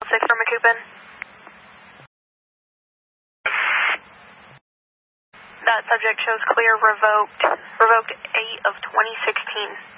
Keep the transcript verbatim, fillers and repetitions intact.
six for McCoupin. That subject shows clear, revoked, revoked eight of twenty sixteen.